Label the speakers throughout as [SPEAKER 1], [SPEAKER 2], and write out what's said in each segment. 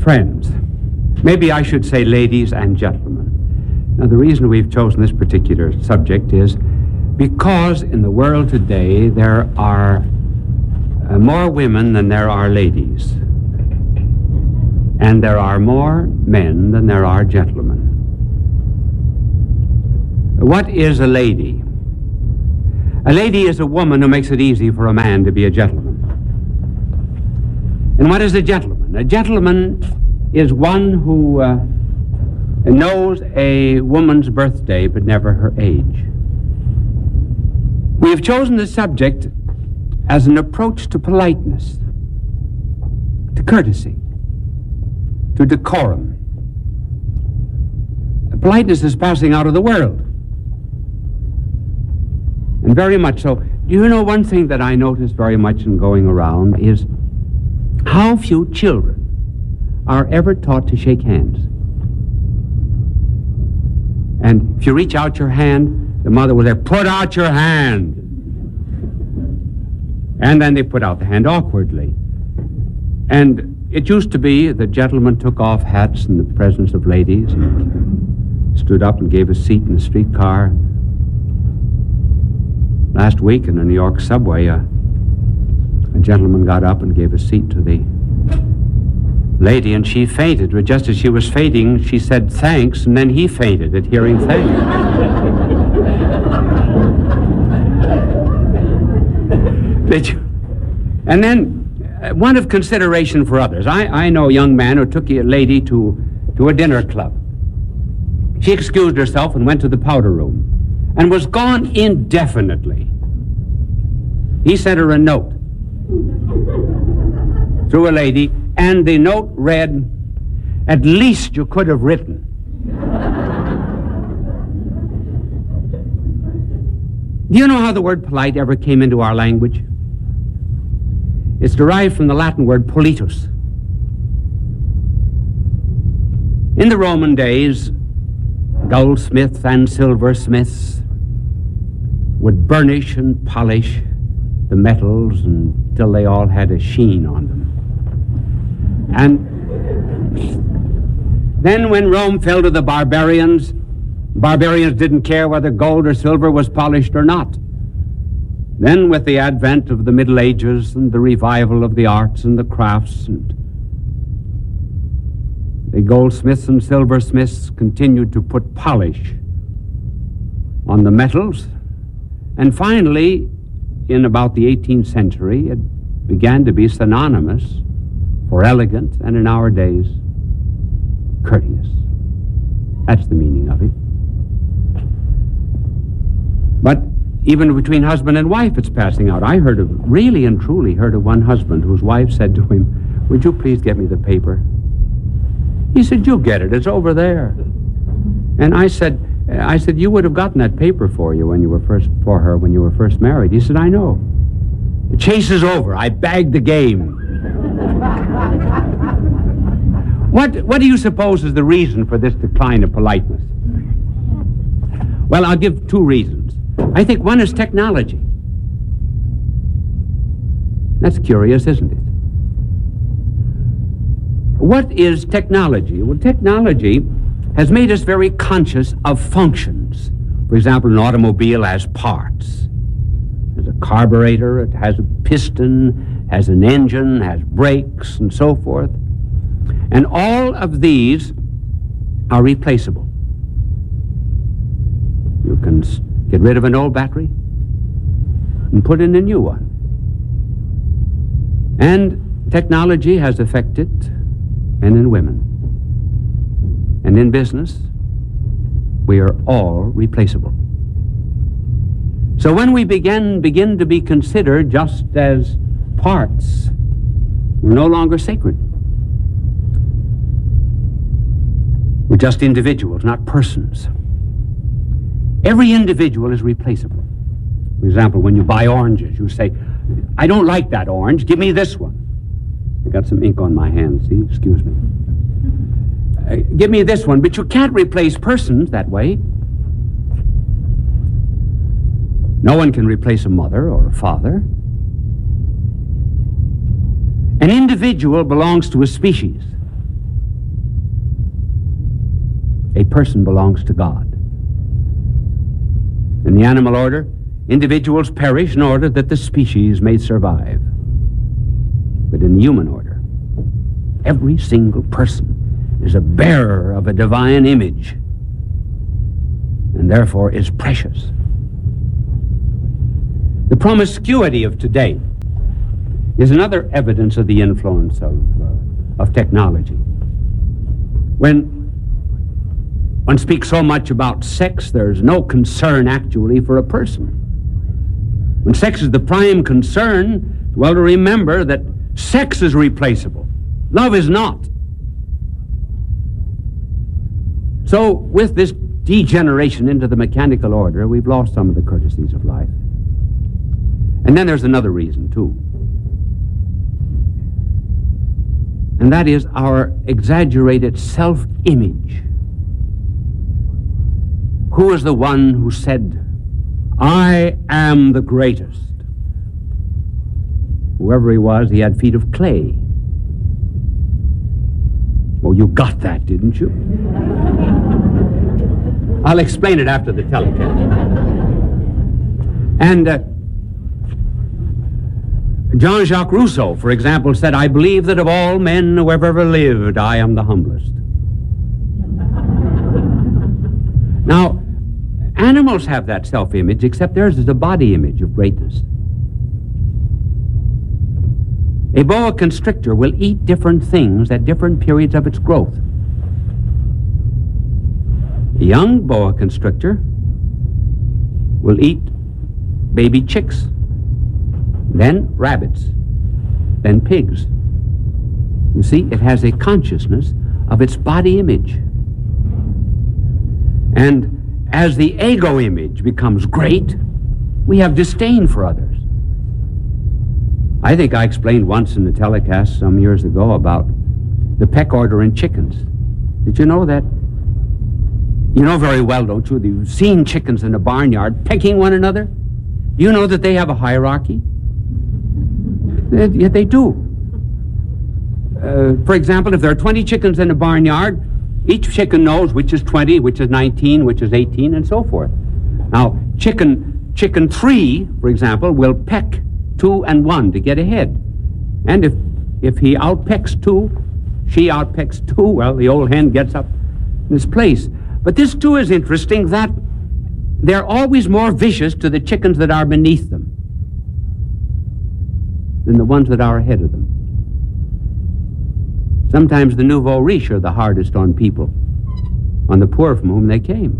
[SPEAKER 1] Friends, maybe I should say ladies and gentlemen. Now, the reason we've chosen this particular subject is because in the world today there are more women than there are ladies, and there are more men than there are gentlemen. What is a lady? A lady is a woman who makes it easy for a man to be a gentleman. And what is a gentleman? A gentleman is one who knows a woman's birthday but never her age. We have chosen the subject as an approach to politeness, to courtesy, to decorum. Politeness is passing out of the world. And very much so. Do you know one thing that I noticed very much in going around is how few children are ever taught to shake hands. And if you reach out your hand, the mother will say, "Put out your hand." And then they put out the hand awkwardly. And it used to be the gentleman took off hats in the presence of ladies and stood up and gave a seat in the streetcar. Last week in the New York subway, a gentleman got up and gave a seat to the lady, and she fainted. But just as she was fainting, she said thanks, and then he fainted at hearing thanks. Did you? And then one of consideration for others. I know a young man who took a lady to a dinner club. She excused herself and went to the powder room and was gone indefinitely. He sent her a note through a lady, and the note read, "At least you could have written." Do you know how the word polite ever came into our language? It's derived from the Latin word politus. In the Roman days, goldsmiths and silversmiths would burnish and polish the metals until they all had a sheen on them. And then when Rome fell to the barbarians didn't care whether gold or silver was polished or not. Then with the advent of the Middle Ages and the revival of the arts and the crafts, and the goldsmiths and silversmiths continued to put polish on the metals. And finally, in about the 18th century, it began to be synonymous for elegant, and in our days, courteous. That's the meaning of it. But even between husband and wife, it's passing out. I really and truly heard of one husband whose wife said to him, "Would you please get me the paper?" He said, "You get it. It's over there." And I said, "You would have gotten that paper for her when you were first married." He said, "I know. The chase is over. I bagged the game." What do you suppose is the reason for this decline of politeness? Well, I'll give two reasons. I think one is technology. That's curious, isn't it? What is technology? Well, technology has made us very conscious of functions. For example, an automobile has parts. There's a carburetor, it has a piston, has an engine, has brakes, and so forth. And all of these are replaceable. You can get rid of an old battery and put in a new one. And technology has affected men and women. And in business, we are all replaceable. So when we begin to be considered just as parts, we're no longer sacred. We're just individuals, not persons. Every individual is replaceable. For example, when you buy oranges, you say, "I don't like that orange, give me this one." I got some ink on my hand, see? Excuse me. Give me this one, but you can't replace persons that way. No one can replace a mother or a father. An individual belongs to a species. a person belongs to God. In the animal order, individuals perish in order that the species may survive. But in the human order, every single person is a bearer of a divine image and therefore is precious. The promiscuity of today is another evidence of the influence of technology. When one speaks so much about sex, there's no concern actually for a person. When sex is the prime concern, it's well to remember that sex is replaceable. Love is not. So with this degeneration into the mechanical order, we've lost some of the courtesies of life. And then there's another reason, too. And that is our exaggerated self-image. Who is the one who said, "I am the greatest"? Whoever he was, he had feet of clay. Oh, you got that, didn't you? I'll explain it after the telecast. And Jean-Jacques Rousseau, for example, said, "I believe that of all men who have ever lived, I am the humblest." Now, animals have that self-image, except theirs is a body image of greatness. A boa constrictor will eat different things at different periods of its growth. A young boa constrictor will eat baby chicks, then rabbits, then pigs. You see, it has a consciousness of its body image. And as the ego image becomes great, we have disdain for others. I think I explained once in the telecast some years ago about the peck order in chickens. Did you know that? You know very well, don't you? You've seen chickens in a barnyard pecking one another. Do you know that they have a hierarchy? Yet they do. For example, if there are 20 chickens in a barnyard, each chicken knows which is 20, which is 19, which is 18, and so forth. Now, chicken 3, for example, will peck 2 and 1 to get ahead. And if he outpecks 2, she outpecks 2, well, the old hen gets up in his place. But this, too, is interesting, that they're always more vicious to the chickens that are beneath them than the ones that are ahead of them. Sometimes the nouveau riche are the hardest on people, on the poor from whom they came.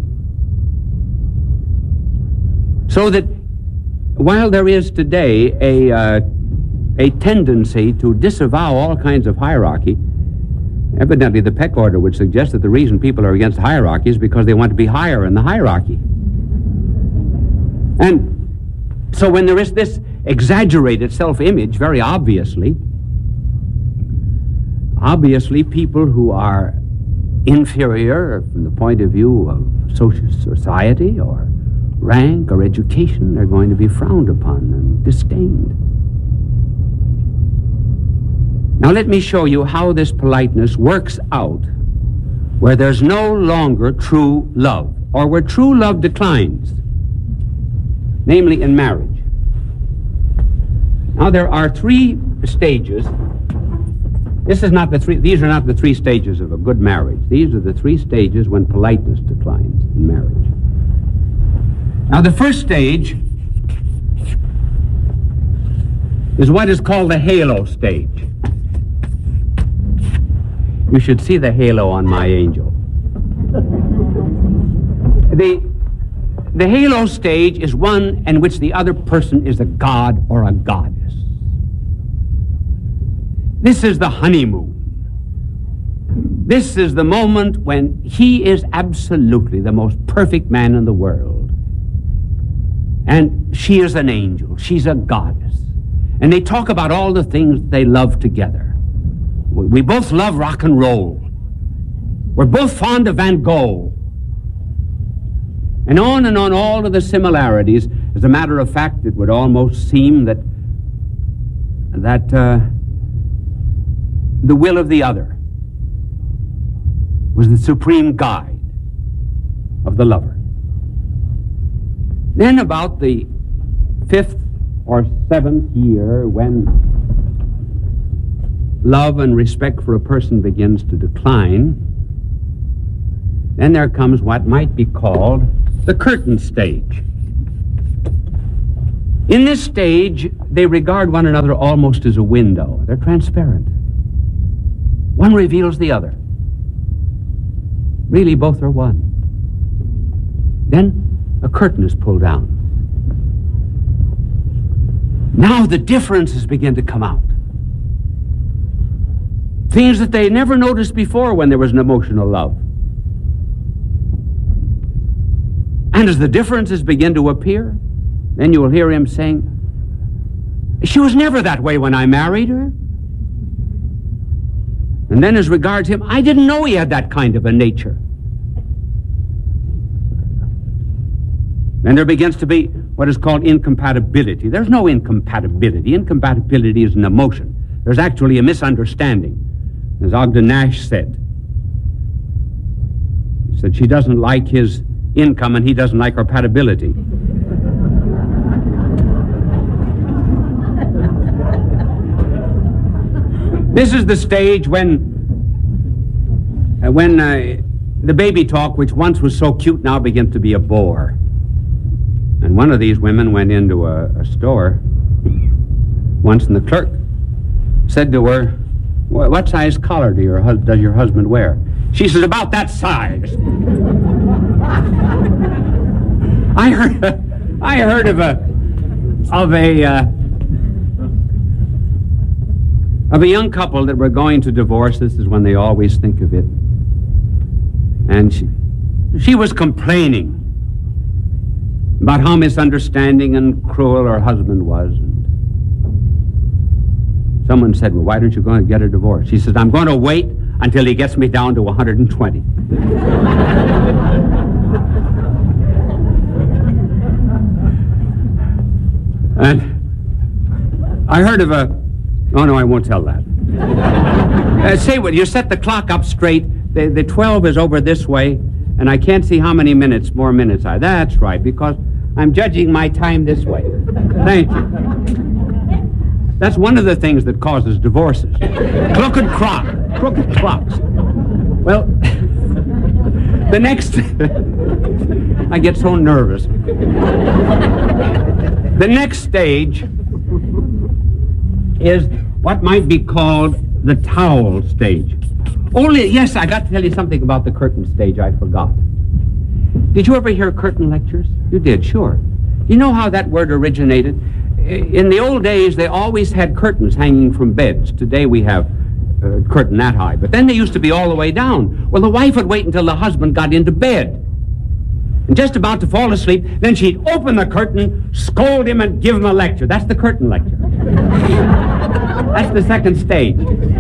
[SPEAKER 1] So that while there is today a tendency to disavow all kinds of hierarchy, evidently the peck order would suggest that the reason people are against hierarchy is because they want to be higher in the hierarchy. And so when there is this exaggerated self-image, very obviously people who are inferior from the point of view of social society or rank or education are going to be frowned upon and disdained. Now let me show you how this politeness works out where there's no longer true love, or where true love declines, namely in marriage. Now there are 3 stages. These are not the 3 stages of a good marriage. These are the 3 stages when politeness declines in marriage. Now the first stage is what is called the halo stage. You should see the halo on my angel. The halo stage is one in which the other person is a god or a goddess. This is the honeymoon. This is the moment when he is absolutely the most perfect man in the world. And she is an angel. She's a goddess. And they talk about all the things they love together. We both love rock and roll. We're both fond of Van Gogh. And on all of the similarities. As a matter of fact, it would almost seem that the will of the other was the supreme guide. of the lover. Then about the 5th or 7th year, when love and respect for a person begins to decline, then there comes what might be called the curtain stage. In this stage, they regard one another almost as a window. They're transparent. One reveals the other. Really, both are one. Then a curtain is pulled down. Now the differences begin to come out. Things that they never noticed before when there was an emotional love. And as the differences begin to appear, then you will hear him saying, "She was never that way when I married her." And then as regards him, "I didn't know he had that kind of a nature." Then there begins to be what is called incompatibility. There's no incompatibility. Incompatibility is an emotion. There's actually a misunderstanding. As Ogden Nash said, he said, she doesn't like his income and he doesn't like her compatibility. This is the stage when the baby talk, which once was so cute, now begins to be a bore. And one of these women went into a store once, and the clerk said to her, "What size collar does your husband wear?" She says, "About that size." I heard of a young couple that were going to divorce. This is when they always think of it. And she was complaining about how misunderstanding and cruel her husband was. And someone said, "Well, why don't you go and get a divorce?" She says, "I'm going to wait until he gets me down to 120. And I heard of oh no, I won't tell that. Say what, you set the clock up straight. The 12 is over this way, and I can't see how many more minutes are. That's right, because I'm judging my time this way. Thank you. That's one of the things that causes divorces. Crooked clocks. Well, the next... I get so nervous. The next stage is what might be called the towel stage. Yes, I got to tell you something about the curtain stage I forgot. Did you ever hear curtain lectures? You did, sure. You know how that word originated? In the old days, they always had curtains hanging from beds. Today we have a curtain that high, but then they used to be all the way down. Well, the wife would wait until the husband got into bed and just about to fall asleep, then she'd open the curtain, scold him, and give him a lecture. That's the curtain lecture. That's the second stage.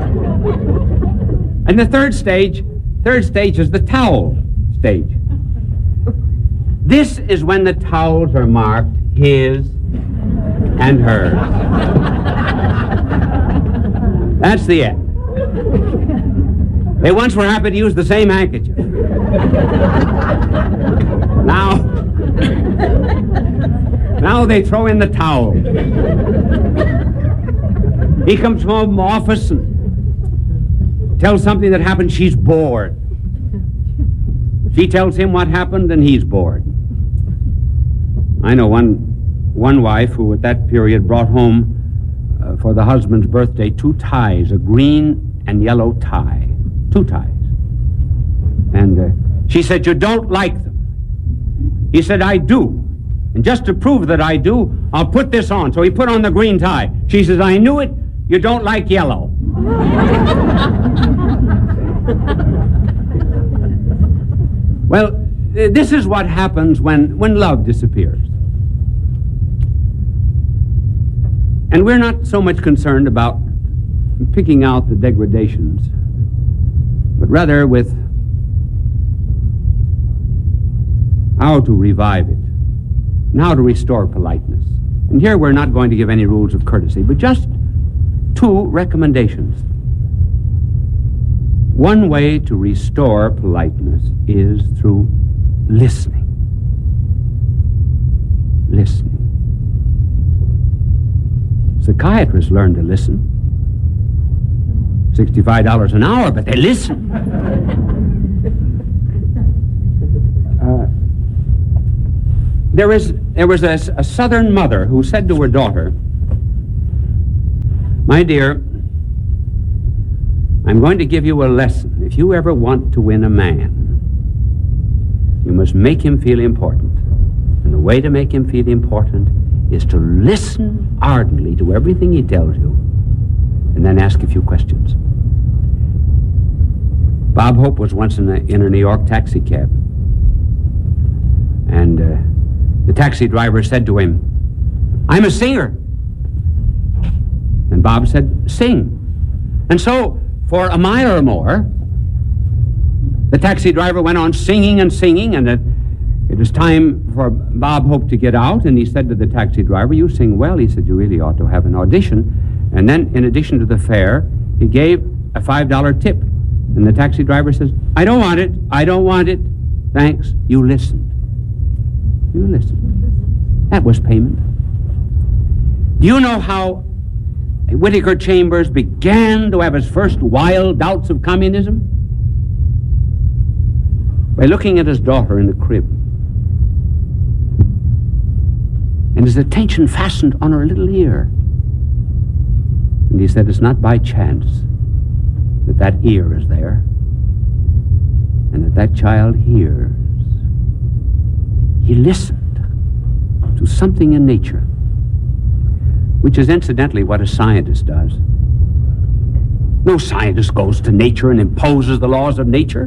[SPEAKER 1] And the third stage is the towel stage. This is when the towels are marked his and hers. That's the end. They once were happy to use the same handkerchief. Now they throw in the towel. He comes home from office and tells something that happened. She's bored. She tells him what happened, and he's bored. I know one wife who at that period brought home for the husband's birthday 2 ties, a green and yellow tie. 2 ties. And she said, "You don't like them." He said, "I do. And just to prove that I do, I'll put this on." So he put on the green tie. She says, "I knew it. You don't like yellow." Well, this is what happens when love disappears. And we're not so much concerned about picking out the degradations, but rather with how to revive it and how to restore politeness. And here we're not going to give any rules of courtesy, but just 2 recommendations. One way to restore politeness is through listening. Listening. Psychiatrists learn to listen. $65 an hour, but they listen. There was a Southern mother who said to her daughter, "My dear, I'm going to give you a lesson. If you ever want to win a man, you must make him feel important. And the way to make him feel important is to listen ardently to everything he tells you, and then ask a few questions." Bob Hope was once in a New York taxi cab, and the taxi driver said to him, "I'm a singer." And Bob said, "Sing." And so, for a mile or more, the taxi driver went on singing and singing, and it was time for Bob Hope to get out, and he said to the taxi driver, "You sing well." He said, "You really ought to have an audition." And then, in addition to the fare, he gave a $5 tip. And the taxi driver says, "I don't want it. I don't want it. Thanks. You listened. You listened." That was payment. Do you know how Whittaker Chambers began to have his first wild doubts of communism? By looking at his daughter in the crib. And his attention fastened on her little ear. And he said, "It's not by chance that ear is there, and that child hears." He listened to something in nature, which is incidentally what a scientist does. No scientist goes to nature and imposes the laws of nature.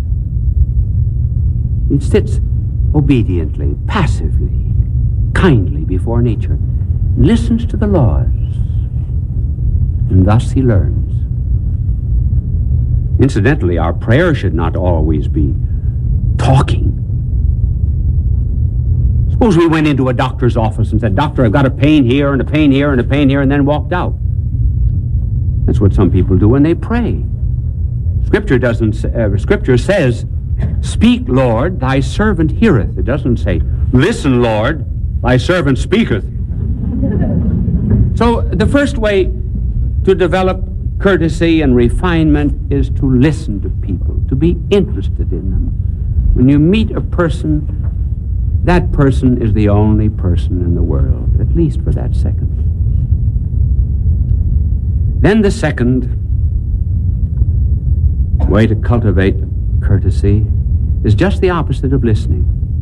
[SPEAKER 1] He sits obediently, passively, kindly before nature, listens to the laws, and thus he learns. Incidentally, our prayer should not always be talking. Suppose we went into a doctor's office and said, "Doctor, I've got a pain here and a pain here and a pain here," and then walked out. That's what some people do when they pray. Scripture says, "Speak, Lord, thy servant heareth." It doesn't say, "Listen, Lord, thy servant speaketh." So the first way to develop courtesy and refinement is to listen to people, to be interested in them. When you meet a person, that person is the only person in the world, at least for that second. Then the second way to cultivate courtesy is just the opposite of listening.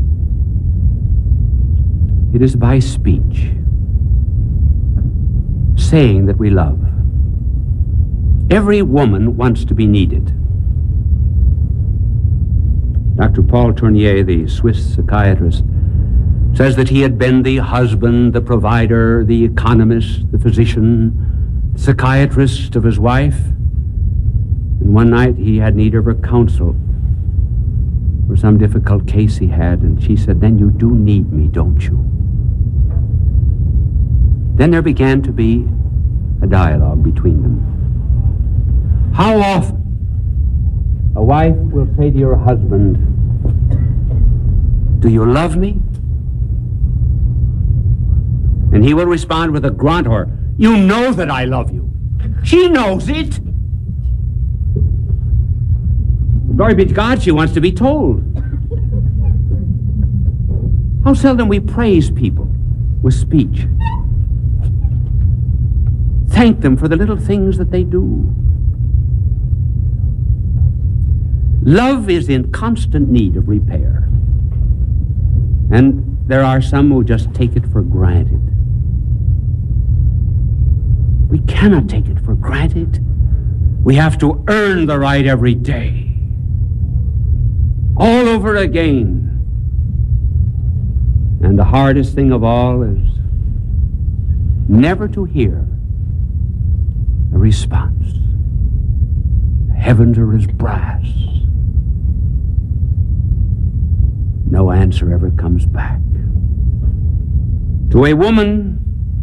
[SPEAKER 1] It is by speech, saying that we love. Every woman wants to be needed. Dr. Paul Tournier, the Swiss psychiatrist, says that he had been the husband, the provider, the economist, the physician, the psychiatrist of his wife. And one night he had need of her counsel for some difficult case he had, and she said, "Then you do need me, don't you?" Then there began to be a dialogue between them. How often a wife will say to your husband, "Do you love me?" And he will respond with a grunt or, "You know that I love you." She knows it. Glory be to God, she wants to be told. How seldom we praise people with speech. Thank them for the little things that they do. Love is in constant need of repair. And there are some who just take it for granted. We cannot take it for granted. We have to earn the right every day. All over again. And the hardest thing of all is never to hear a response. The heavens are as brass. No answer ever comes back. To a woman,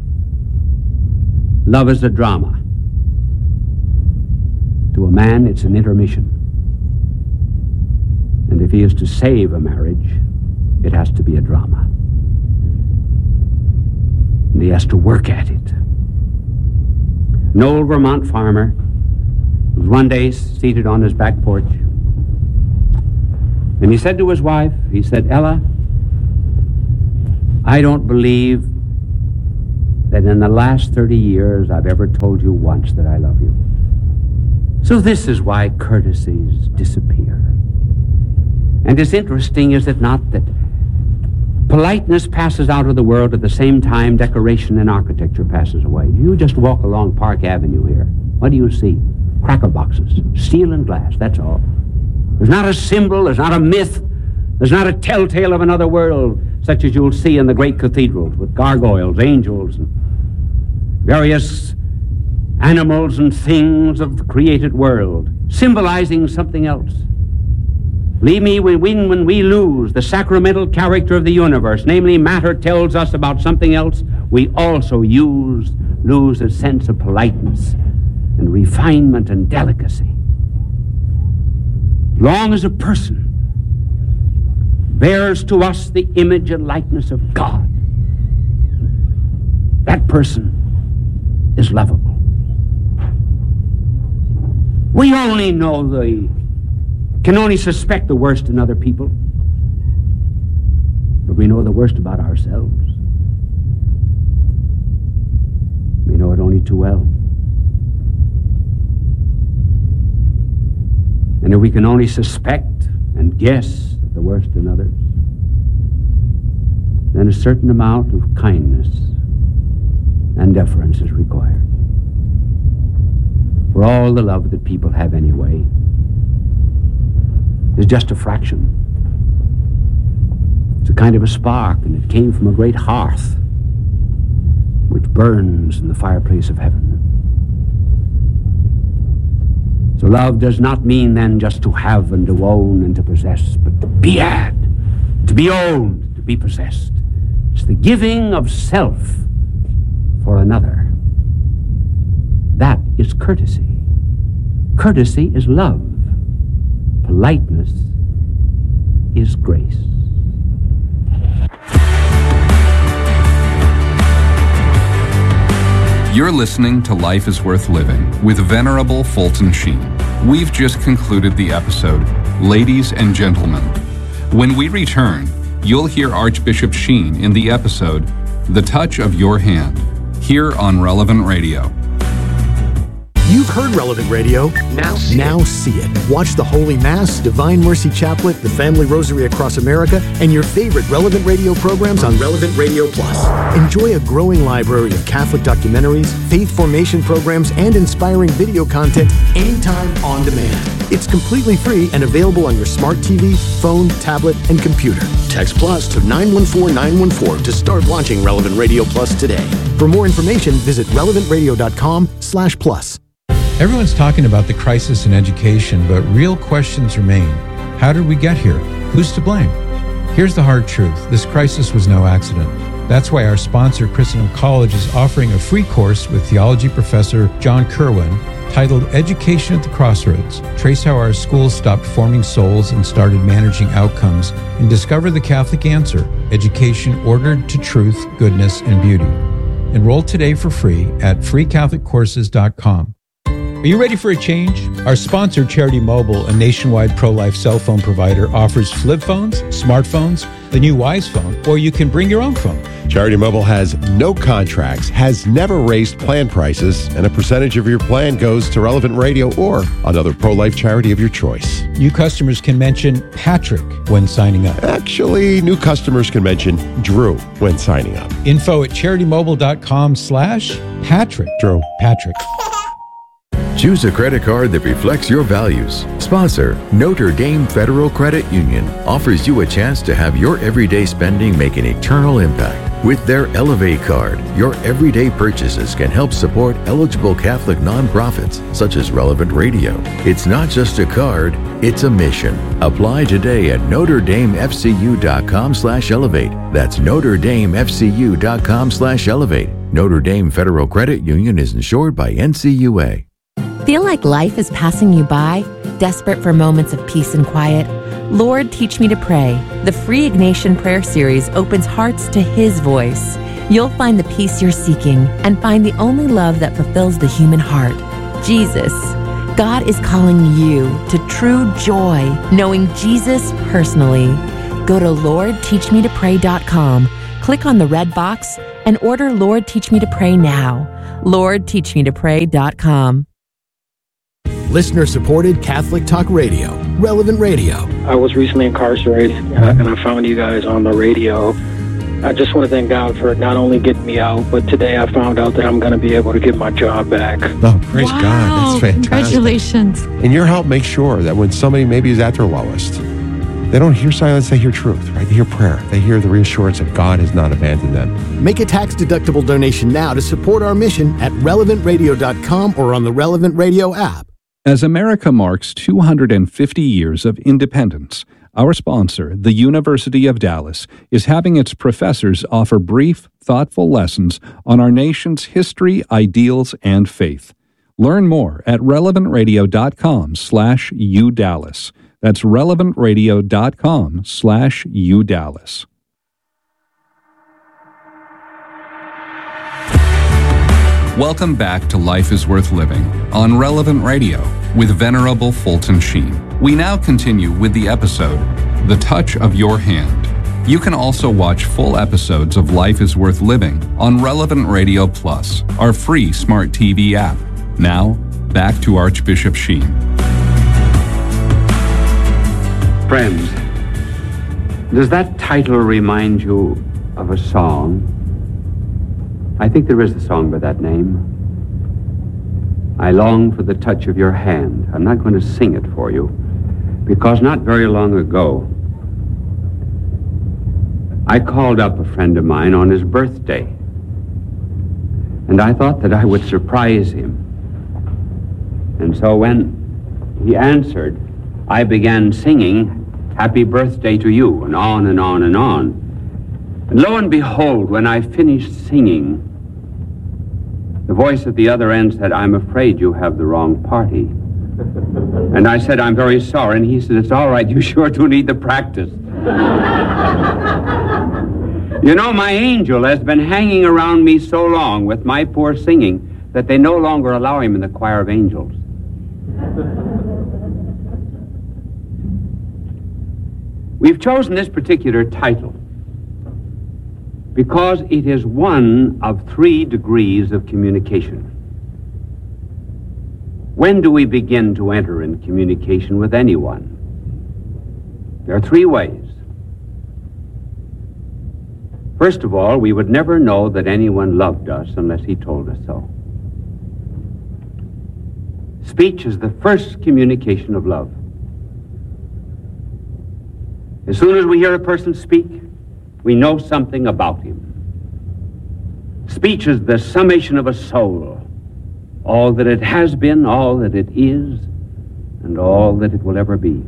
[SPEAKER 1] love is a drama. To a man, it's an intermission. And if he is to save a marriage, it has to be a drama. And he has to work at it. An old Vermont farmer was one day seated on his back porch, and he said to his wife, he said, "Ella, I don't believe that in the last 30 years I've ever told you once that I love you. So this is why courtesies disappear." And it's interesting, is it not, that politeness passes out of the world at the same time decoration and architecture passes away. You just walk along Park Avenue here. What do you see? Cracker boxes, steel and glass, that's all. There's not a symbol, there's not a myth, there's not a telltale of another world, such as you'll see in the great cathedrals with gargoyles, angels, and various animals and things of the created world, symbolizing something else. Believe me, when we lose the sacramental character of the universe, namely matter tells us about something else, we also lose a sense of politeness and refinement and delicacy. As long as a person bears to us the image and likeness of God, that person is lovable. We can only suspect the worst in other people, but we know the worst about ourselves. We know it only too well. And if we can only suspect and guess at the worst in others, then a certain amount of kindness and deference is required. For all the love that people have anyway is just a fraction. It's a kind of a spark, and it came from a great hearth which burns in the fireplace of heaven. So love does not mean then just to have and to own and to possess, but to be had, to be owned, to be possessed. It's the giving of self for another. That is courtesy. Courtesy is love. Politeness is grace.
[SPEAKER 2] You're listening to Life is Worth Living with Venerable Fulton Sheen. We've just concluded the episode, Ladies and Gentlemen. When we return, you'll hear Archbishop Sheen in the episode, The Touch of Your Hand, here on Relevant Radio.
[SPEAKER 3] You've heard Relevant Radio. Now see it. Watch the Holy Mass, Divine Mercy Chaplet, the Family Rosary Across America, and your favorite Relevant Radio programs on Relevant Radio Plus. Enjoy a growing library of Catholic documentaries, faith formation programs, and inspiring video content anytime on demand. It's completely free and available on your smart TV, phone, tablet, and computer. Text Plus to 914-914 to start launching Relevant Radio Plus today. For more information, visit relevantradio.com/plus.
[SPEAKER 4] Everyone's talking about the crisis in education, but real questions remain. How did we get here? Who's to blame? Here's the hard truth. This crisis was no accident. That's why our sponsor, Christendom College, is offering a free course with theology professor John Kerwin titled Education at the Crossroads. Trace how our schools stopped forming souls and started managing outcomes, and discover the Catholic answer, education ordered to truth, goodness, and beauty. Enroll today for free at freecatholiccourses.com. Are you ready for a change? Our sponsor, Charity Mobile, a nationwide pro-life cell phone provider, offers flip phones, smartphones, the new Wise phone, or you can bring your own phone.
[SPEAKER 5] Charity Mobile has no contracts, has never raised plan prices, and a percentage of your plan goes to Relevant Radio or another pro-life charity of your choice.
[SPEAKER 4] New customers can mention Patrick when signing up.
[SPEAKER 5] Actually, new customers can mention Drew when signing up.
[SPEAKER 4] Info at CharityMobile.com/Patrick.
[SPEAKER 5] Drew.
[SPEAKER 4] Patrick.
[SPEAKER 6] Choose a credit card that reflects your values. Sponsor, Notre Dame Federal Credit Union, offers you a chance to have your everyday spending make an eternal impact. With their Elevate card, your everyday purchases can help support eligible Catholic nonprofits such as Relevant Radio. It's not just a card, it's a mission. Apply today at NotreDameFCU.com/Elevate. That's NotreDameFCU.com/Elevate. Notre Dame Federal Credit Union is insured by NCUA.
[SPEAKER 7] Feel like life is passing you by? Desperate for moments of peace and quiet? Lord, Teach Me to Pray. The free Ignatian prayer series opens hearts to His voice. You'll find the peace you're seeking and find the only love that fulfills the human heart, Jesus. God is calling you to true joy, knowing Jesus personally. Go to LordTeachMeToPray.com, click on the red box, and order Lord Teach Me to Pray now. LordTeachMeToPray.com.
[SPEAKER 3] Listener-supported Catholic Talk Radio, Relevant Radio.
[SPEAKER 8] I was recently incarcerated, and I found you guys on the radio. I just want to thank God for not only getting me out, but today I found out that I'm going to be able to get my job back.
[SPEAKER 5] Oh, praise God. That's fantastic.
[SPEAKER 9] Congratulations.
[SPEAKER 5] And your help makes sure that when somebody maybe is at their lowest, they don't hear silence, they hear truth, right? They hear prayer. They hear the reassurance that God has not abandoned them.
[SPEAKER 3] Make a tax-deductible donation now to support our mission at relevantradio.com or on the Relevant Radio app.
[SPEAKER 2] As America marks 250 years of independence, our sponsor, the University of Dallas, is having its professors offer brief, thoughtful lessons on our nation's history, ideals, and faith. Learn more at relevantradio.com/UDallas. That's relevantradio.com/UDallas. Welcome back to Life is Worth Living on Relevant Radio with Venerable Fulton Sheen. We now continue with the episode, The Touch of Your Hand. You can also watch full episodes of Life is Worth Living on Relevant Radio Plus, our free smart TV app. Now, back to Archbishop Sheen.
[SPEAKER 1] Friends, does that title remind you of a song? I think there is a song by that name. I long for the touch of your hand. I'm not going to sing it for you, because not very long ago, I called up a friend of mine on his birthday, and I thought that I would surprise him. And so when he answered, I began singing, "Happy Birthday to You," and on and on and on. And lo and behold, when I finished singing, the voice at the other end said, "I'm afraid you have the wrong party." And I said, "I'm very sorry." And he said, "It's all right, you sure do need the practice." You know, my angel has been hanging around me so long with my poor singing that they no longer allow him in the choir of angels. We've chosen this particular title because it is one of 3 degrees of communication. When do we begin to enter in communication with anyone? There are 3 ways. First of all, we would never know that anyone loved us unless he told us so. Speech is the first communication of love. As soon as we hear a person speak, we know something about him. Speech is the summation of a soul, all that it has been, all that it is, and all that it will ever be.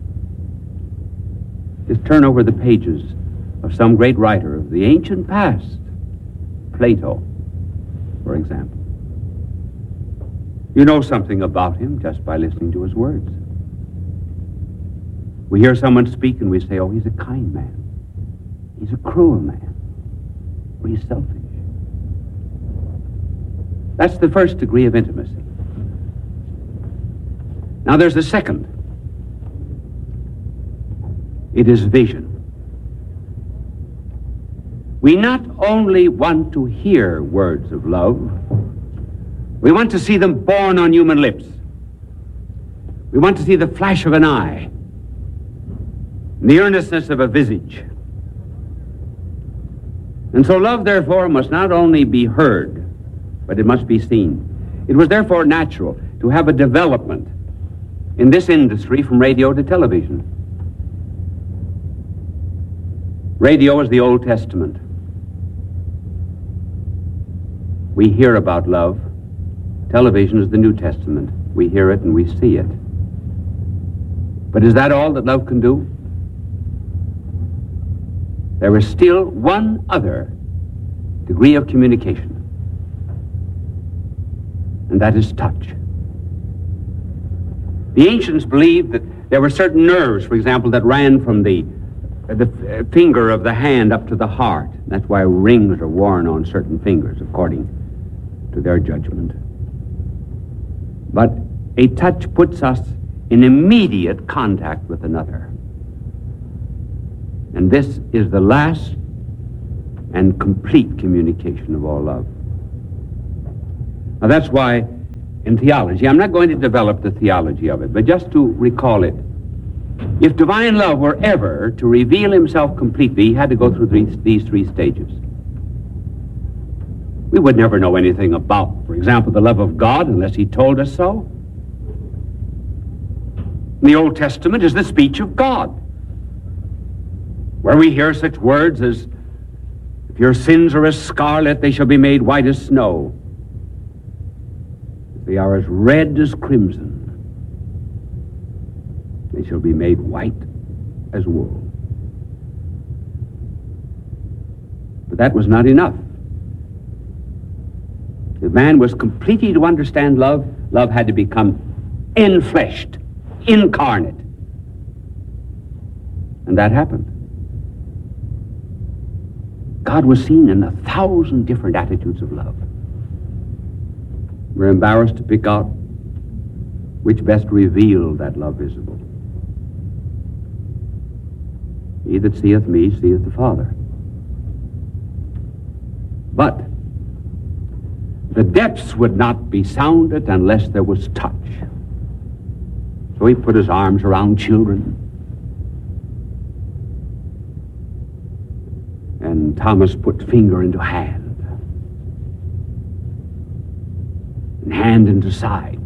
[SPEAKER 1] Just turn over the pages of some great writer of the ancient past, Plato, for example. You know something about him just by listening to his words. We hear someone speak and we say, "Oh, he's a kind man. He's a cruel man. Or he's selfish." That's the first degree of intimacy. Now there's the second. It is vision. We not only want to hear words of love, we want to see them born on human lips. We want to see the flash of an eye, the earnestness of a visage. And so love, therefore, must not only be heard, but it must be seen. It was therefore natural to have a development in this industry from radio to television. Radio is the Old Testament. We hear about love. Television is the New Testament. We hear it and we see it. But is that all that love can do? There is still one other degree of communication, and that is touch. The ancients believed that there were certain nerves, for example, that ran from the finger of the hand up to the heart. That's why rings are worn on certain fingers, according to their judgment. But a touch puts us in immediate contact with another. And this is the last and complete communication of all love. Now that's why in theology, I'm not going to develop the theology of it, but just to recall it, if divine love were ever to reveal himself completely, he had to go through these three stages. We would never know anything about, for example, the love of God unless he told us so. The Old Testament is the speech of God, where we hear such words as, if your sins are as scarlet, they shall be made white as snow. If they are as red as crimson, they shall be made white as wool. But that was not enough. If man was completely to understand love, love had to become enfleshed, incarnate. And that happened. God was seen in 1,000 different attitudes of love. We're embarrassed to pick out which best revealed that love visible. He that seeth me seeth the Father. But the depths would not be sounded unless there was touch. So he put his arms around children. And Thomas put finger into hand. And hand into side.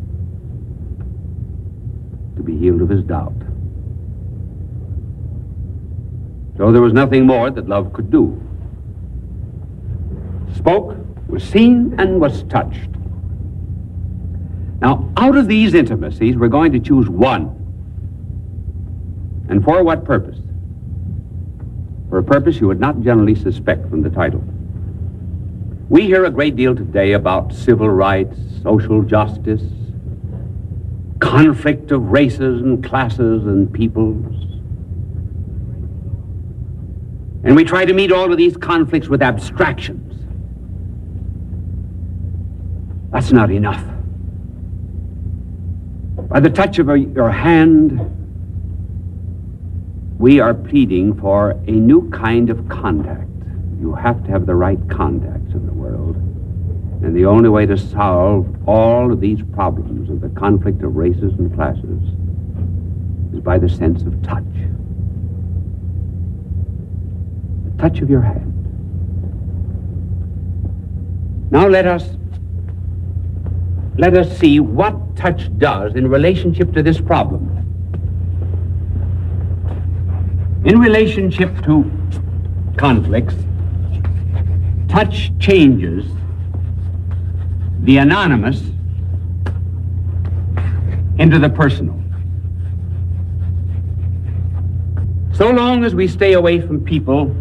[SPEAKER 1] To be healed of his doubt. So there was nothing more that love could do. Spoke, was seen, and was touched. Now, out of these intimacies, we're going to choose one. And for what purpose? For a purpose you would not generally suspect from the title. We hear a great deal today about civil rights, social justice, conflict of races and classes and peoples. And we try to meet all of these conflicts with abstractions. That's not enough. By the touch of your hand, we are pleading for a new kind of contact. You have to have the right contacts in the world. And the only way to solve all of these problems of the conflict of races and classes is by the sense of touch. The touch of your hand. Now let us see what touch does in relationship to this problem. In relationship to conflicts, touch changes the anonymous into the personal. So long as we stay away from people,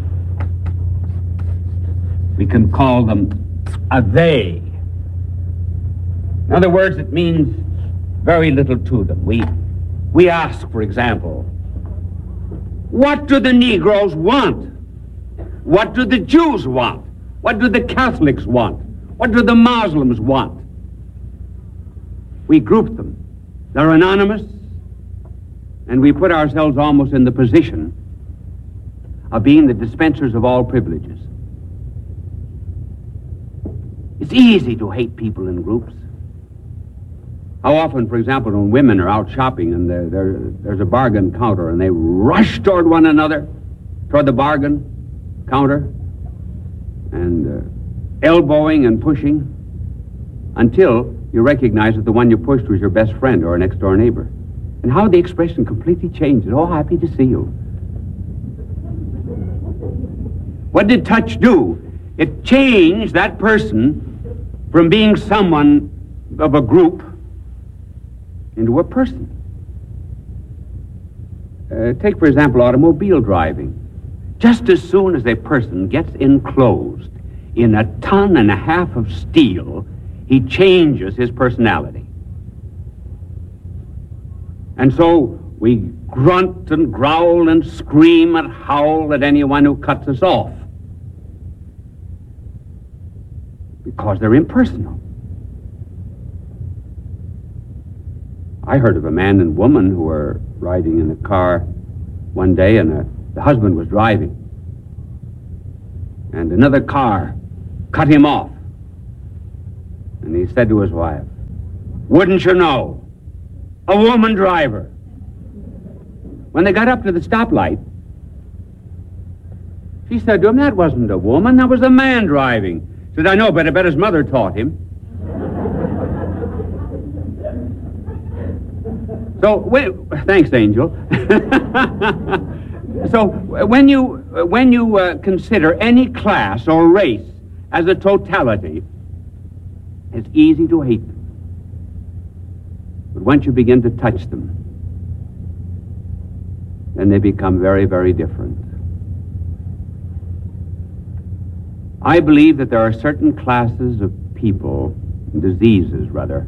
[SPEAKER 1] we can call them a they. In other words, it means very little to them. We ask, for example, what do the Negroes want? What do the Jews want? What do the Catholics want? What do the Muslims want? We group them. They're anonymous, and we put ourselves almost in the position of being the dispensers of all privileges. It's easy to hate people in groups. How often, for example, when women are out shopping and there's a bargain counter and they rush toward one another, toward the bargain counter, and elbowing and pushing until you recognize that the one you pushed was your best friend or a next-door neighbor. And how the expression completely changes. Oh, happy to see you. What did touch do? It changed that person from being someone of a group into a person. Take, for example, automobile driving. Just as soon as a person gets enclosed in 1.5 tons of steel, he changes his personality. And so we grunt and growl and scream and howl at anyone who cuts us off. Because they're impersonal. I heard of a man and woman who were riding in a car one day, and the husband was driving. And another car cut him off. And he said to his wife, "Wouldn't you know? A woman driver." When they got up to the stoplight, she said to him, "That wasn't a woman, that was a man driving." He said, "I know, but I bet his mother taught him." So, thanks, Angel. So, when you consider any class or race as a totality, it's easy to hate them. But once you begin to touch them, then they become very, very different. I believe that there are certain classes of people, diseases rather,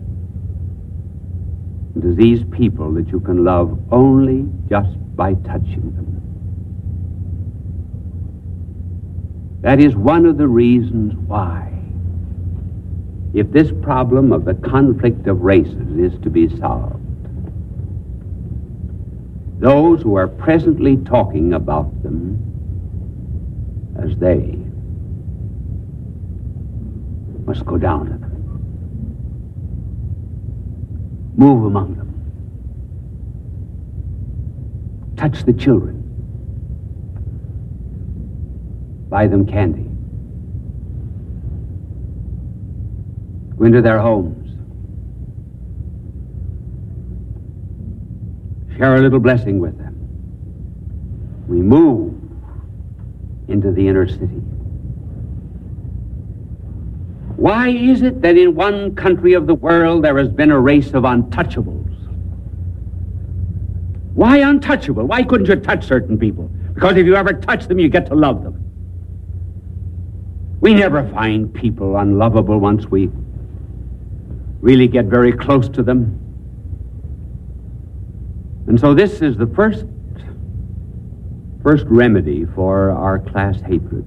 [SPEAKER 1] diseased people that you can love only just by touching them. That is one of the reasons why, if this problem of the conflict of races is to be solved, those who are presently talking about them as they must go down to them. Move among them. Touch the children. Buy them candy. Go into their homes. Share a little blessing with them. We move into the inner city. Why is it that in one country of the world there has been a race of untouchables? Why untouchable? Why couldn't you touch certain people? Because if you ever touch them, you get to love them. We never find people unlovable once we really get very close to them. And so this is the first remedy for our class hatred.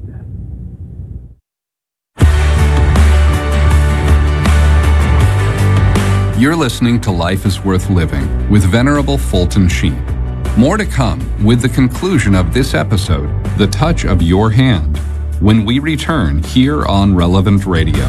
[SPEAKER 2] You're listening to Life is Worth Living with Venerable Fulton Sheen. More to come with the conclusion of this episode, The Touch of Your Hand, when we return here on Relevant Radio.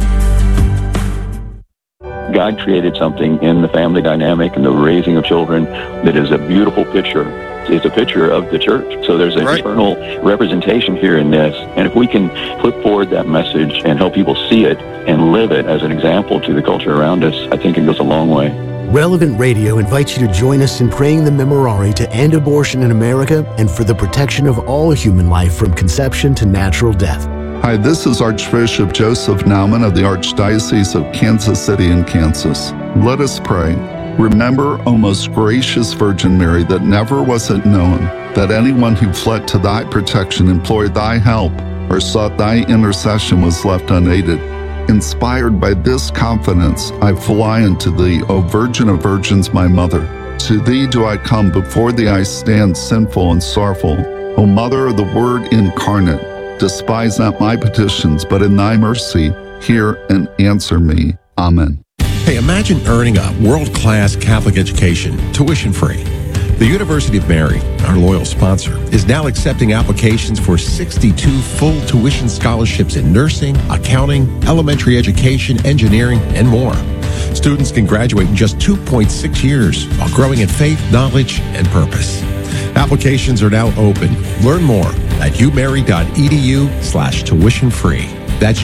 [SPEAKER 9] God created something in the family dynamic and the raising of children that is a beautiful picture. It's a picture of the church. So there's an eternal representation here in this. And if we can put forward that message and help people see it and live it as an example to the culture around us, I think it goes a long way.
[SPEAKER 3] Relevant Radio invites you to join us in praying the Memorare to end abortion in America and for the protection of all human life from conception to natural death.
[SPEAKER 10] Hi, this is Archbishop Joseph Naumann of the Archdiocese of Kansas City in Kansas. Let us pray. Remember, O most gracious Virgin Mary, that never was it known that anyone who fled to thy protection, implored thy help, or sought thy intercession was left unaided. Inspired by this confidence, I fly unto thee, O Virgin of Virgins, my Mother. To thee do I come, before thee I stand sinful and sorrowful. O Mother of the Word incarnate, despise not my petitions, but in thy mercy hear and answer me. Amen.
[SPEAKER 11] Hey, imagine earning a world-class Catholic education, tuition-free. The University of Mary, our loyal sponsor, is now accepting applications for 62 full tuition scholarships in nursing, accounting, elementary education, engineering, and more. Students can graduate in just 2.6 years while growing in faith, knowledge, and purpose. Applications are now open. Learn more at umary.edu/tuition-free. That's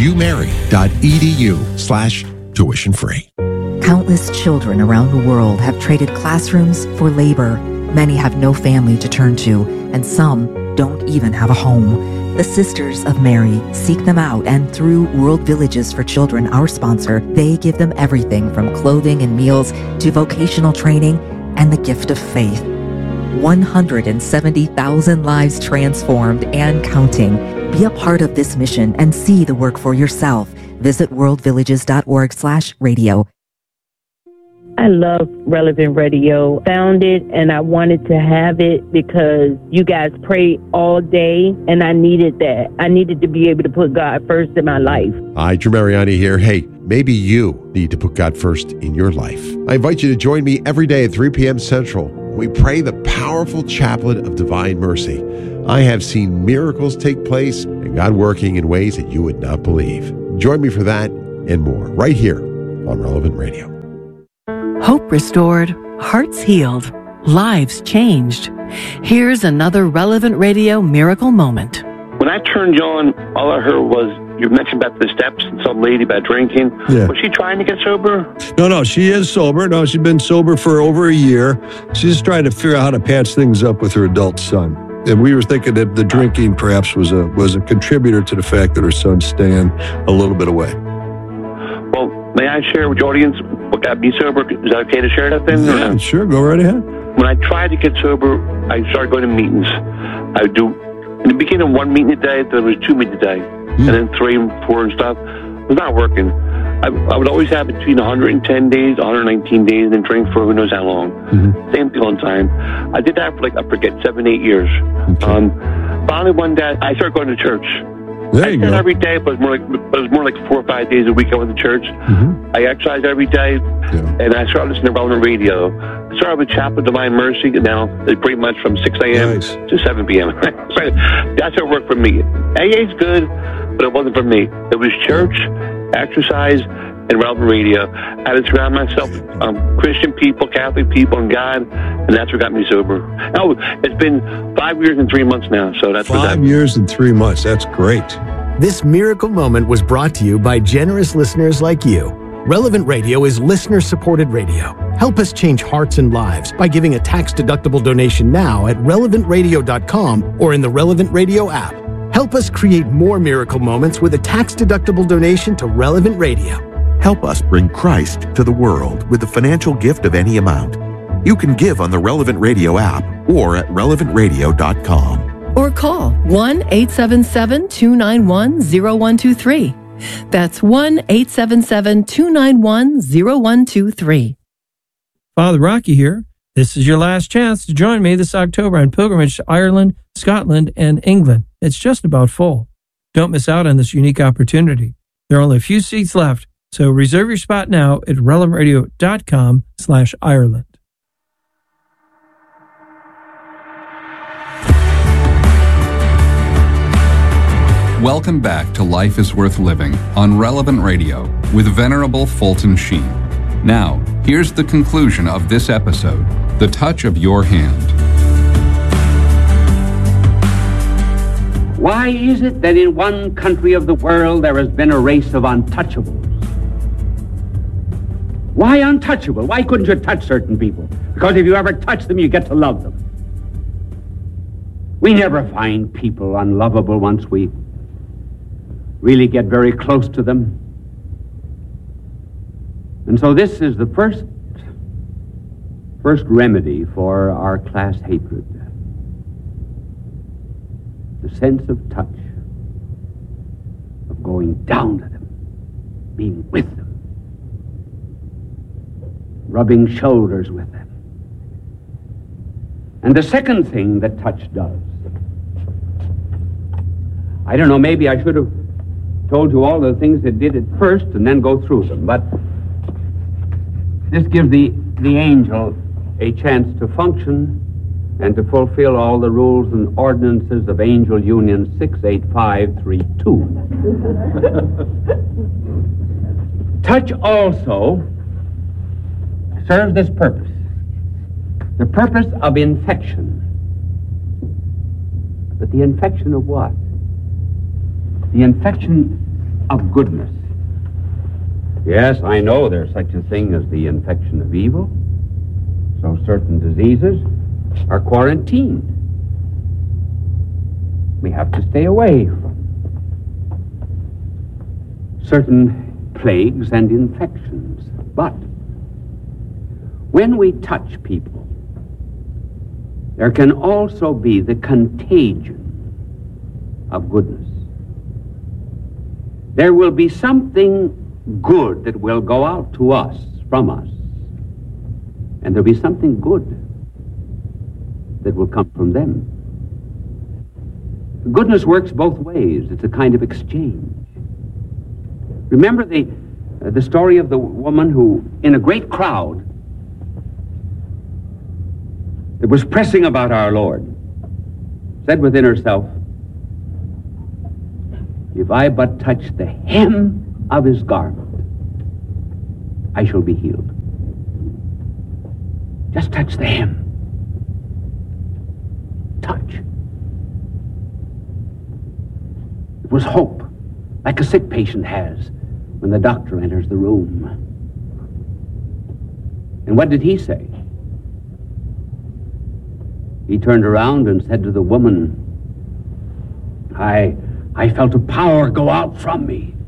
[SPEAKER 11] umary.edu/tuition-free.
[SPEAKER 12] Countless children around the world have traded classrooms for labor. Many have no family to turn to, and some don't even have a home. The Sisters of Mary seek them out, and through World Villages for Children, our sponsor, they give them everything from clothing and meals to vocational training and the gift of faith. 170,000 lives transformed and counting. Be a part of this mission and see the work for yourself. Visit worldvillages.org/radio.
[SPEAKER 13] I love Relevant Radio. Found it and I wanted to have it because you guys pray all day and I needed that. I needed to be able to put God first in my life.
[SPEAKER 5] Hi, Drew Mariani here. Hey, maybe you need to put God first in your life. I invite you to join me every day at 3 p.m. Central. We pray the powerful chaplet of divine mercy. I have seen miracles take place and God working in ways that you would not believe. Join me for that and more right here on Relevant Radio.
[SPEAKER 14] Hope restored, hearts healed, lives changed. Here's another Relevant Radio miracle moment.
[SPEAKER 15] When I turned you on, all I heard was you mentioned about the steps and some lady about drinking.
[SPEAKER 16] Yeah.
[SPEAKER 15] Was she trying to get sober?
[SPEAKER 16] No, she is sober. No, she's been sober for over a year. She's just trying to figure out how to patch things up with her adult son. And we were thinking that the drinking perhaps was a contributor to the fact that her son's staying a little bit away.
[SPEAKER 15] Well, may I share with the audience what got me sober? Is that okay to share that then?
[SPEAKER 16] Yeah, sure. Go right ahead.
[SPEAKER 15] When I tried to get sober, I started going to meetings. I would do, in the beginning, 1 meeting a day, then it was 2 meetings a day, and then 3 and 4 and stuff. It was not working. I would always have between 110 days, 119 days, and then drink for who knows how long. Same thing all the time. I did that for I forget, 7, 8 years. Okay. Finally, one day, I started going to church.
[SPEAKER 16] There you go.
[SPEAKER 15] Every day, but it was more like 4 or 5 days a week I went to church. I exercised every day, and I started listening to Relevant Radio. I started with Chapel of Divine Mercy, and now it's pretty much from 6 a.m. to 7 p.m. That's what worked for me. AA is good, but it wasn't for me. It was church, exercise, and Relevant Radio. I had to surround myself with Christian people, Catholic people, and God, and that's what got me sober. Oh, it's been 5 years and 3 months now, so that's
[SPEAKER 16] 5 years and 3 months. That's great.
[SPEAKER 3] This miracle moment was brought to you by generous listeners like you. Relevant Radio is listener-supported radio. Help us change hearts and lives by giving a tax-deductible donation now at relevantradio.com or in the Relevant Radio app. Help us create more miracle moments with a tax-deductible donation to Relevant Radio.
[SPEAKER 17] Help us bring Christ to the world with a financial gift of any amount. You can give on the Relevant Radio app or at relevantradio.com.
[SPEAKER 18] Or call 1-877-291-0123. That's 1-877-291-0123.
[SPEAKER 19] Father Rocky here. This is your last chance to join me this October on pilgrimage to Ireland, Scotland, and England. It's just about full. Don't miss out on this unique opportunity. There are only a few seats left, so reserve your spot now at relevantradio.com/Ireland.
[SPEAKER 2] Welcome back to Life is Worth Living on Relevant Radio with Venerable Fulton Sheen. Now, here's the conclusion of this episode, The Touch of Your Hand.
[SPEAKER 1] Why is it that in one country of the world there has been a race of untouchables? Why untouchable? Why couldn't you touch certain people? Because if you ever touch them, you get to love them. We never find people unlovable once we really get very close to them. And so this is the first remedy for our class hatred. The sense of touch, of going down to them, being with them, rubbing shoulders with them. And the second thing that touch does, I don't know, maybe I should have told you all the things that did it first and then go through them, but this gives the angel a chance to function and to fulfill all the rules and ordinances of Angel Union 68532. Touch also serves this purpose, the purpose of infection. But the infection of what? The infection of goodness. Yes, I know there's such a thing as the infection of evil. So certain diseases are quarantined. We have to stay away from certain plagues and infections. But when we touch people, there can also be the contagion of goodness. There will be something good that will go out to us, from us, And there'll be something good that will come from them. Goodness works both ways. It's a kind of exchange. Remember the story of the woman who, in a great crowd that was pressing about our Lord, said within herself, if I but touch the hem of his garment, I shall be healed. Just touch the hem. Touch. It was hope, like a sick patient has when the doctor enters the room. And what did he say? He turned around and said to the woman, I felt a power go out from me.